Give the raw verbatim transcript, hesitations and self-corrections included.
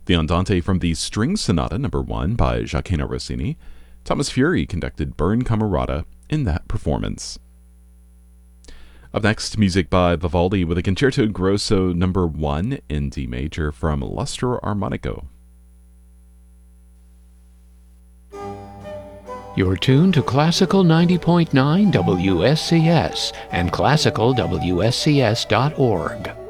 The Andante from the String Sonata Number one by Gioacchino Rossini. Thomas Fury conducted Bern Camerata in that performance. Up next, music by Vivaldi with a Concerto Grosso Number one in D major from L'Astro Armonico. You're tuned to Classical ninety point nine W S C S and classical W S C S dot org.